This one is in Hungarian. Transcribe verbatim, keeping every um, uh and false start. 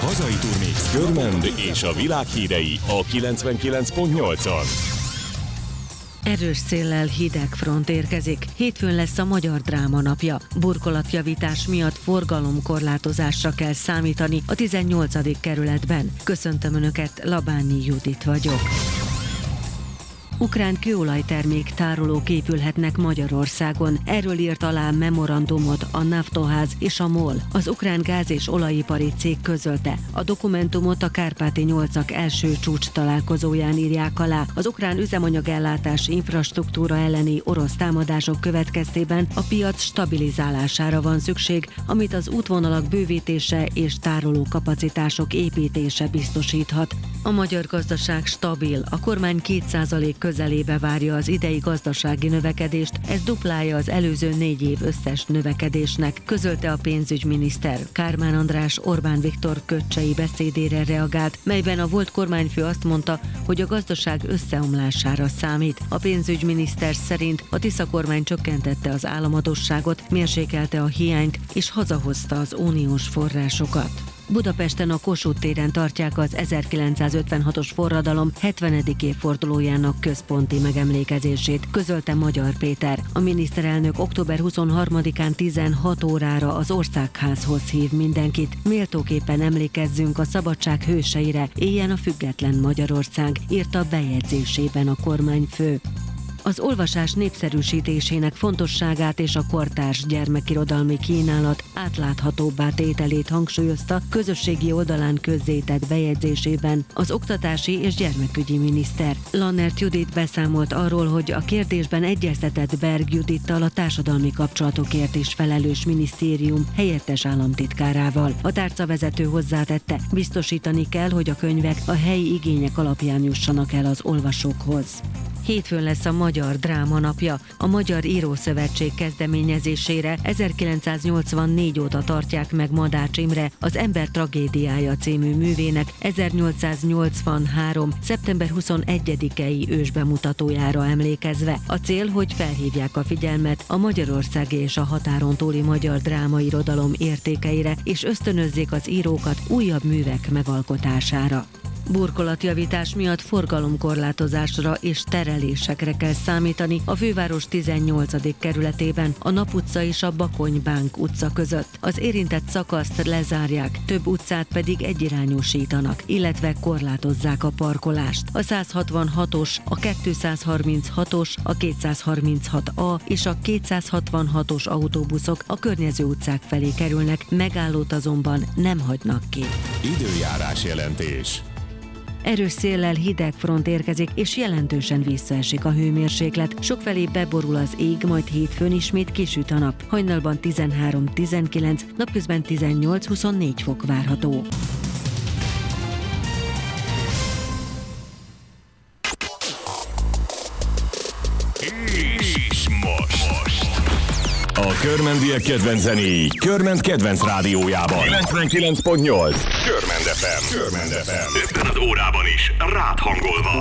Hazai turnék Körmend és a világ hírei a kilencvenkilenc pont nyolcon. Erős széllel hideg front érkezik. Hétfőn lesz a Magyar Dráma Napja. Burkolatjavítás miatt forgalomkorlátozásra kell számítani a tizennyolcadik kerületben. Köszöntöm Önöket, Labányi Judit vagyok. Ukrán kőolajtermék tárolók épülhetnek Magyarországon. Erről írt alá memorandumot a Naftoház és a MOL. Az ukrán gáz- és olajipari cég közölte. A dokumentumot a Kárpáti nyolcak első csúcs találkozóján írják alá. Az ukrán üzemanyagellátás infrastruktúra elleni orosz támadások következtében a piac stabilizálására van szükség, amit az útvonalak bővítése és tároló kapacitások építése biztosíthat. A magyar gazdaság stabil, a kormány két százalék közelébe várja az idei gazdasági növekedést, ez duplája az előző négy év összes növekedésnek, közölte a pénzügyminiszter. Kármán András Orbán Viktor köccsei beszédére reagált, melyben a volt kormányfő azt mondta, hogy a gazdaság összeomlására számít. A pénzügyminiszter szerint a Tisza kormány csökkentette az államadosságot, mérsékelte a hiányt és hazahozta az uniós forrásokat. Budapesten a Kossuth téren tartják az ezerkilencszázötvenhatos forradalom hetvenedik évfordulójának központi megemlékezését, közölte Magyar Péter. A miniszterelnök október huszonharmadikán tizenhat órára az Országházhoz hív mindenkit. Méltóképpen emlékezzünk a szabadság hőseire, éljen a független Magyarország, írta bejegyzésében a kormányfő. Az olvasás népszerűsítésének fontosságát és a kortárs gyermekirodalmi kínálat átláthatóbbá tételét hangsúlyozta közösségi oldalán közzétett bejegyzésében az oktatási és gyermekügyi miniszter. Lannert Judit beszámolt arról, hogy a kérdésben egyeztetett Berg Judittal, a társadalmi kapcsolatokért is felelős minisztérium helyettes államtitkárával. A tárcavezető hozzátette, biztosítani kell, hogy a könyvek a helyi igények alapján jussanak el az olvasókhoz. Hétfőn lesz a Magyar Dráma Napja. A Magyar Írószövetség kezdeményezésére ezerkilencszáznyolcvannégy óta tartják meg Madács Imre Az ember tragédiája című művének ezernyolcszáznyolcvanhárom. szeptember huszonegyedikei ősbemutatójára emlékezve. A cél, hogy felhívják a figyelmet a magyarországi és a határon túli magyar drámairodalom értékeire, és ösztönözzék az írókat újabb művek megalkotására. Burkolatjavítás miatt forgalomkorlátozásra és terelésekre kell számítani a főváros tizennyolcadik kerületében, a Nap utca és a Bakony-Bánk utca között. Az érintett szakaszt lezárják, több utcát pedig egyirányúsítanak, illetve korlátozzák a parkolást. A százhatvanhatos, a kétszázharminchatos, a kétszázharminchat A és a kétszázhatvanhatos autóbuszok a környező utcák felé kerülnek, megállót azonban nem hagynak ki. Időjárás jelentés. Erős széllel hideg front érkezik, és jelentősen visszaesik a hőmérséklet. Sokfelé beborul az ég, majd hétfőn ismét kisüt a nap. Hajnalban tizenhárom-tizenkilenc, napközben tizennyolc-huszonnégy fok várható. És most. A körmendiek kedvenc zenéi Körmend kedvenc rádiójában. kilencvenkilenc pont nyolc. Körmend ef em. Körmend ef em. Ebben az órában is rád hangolva.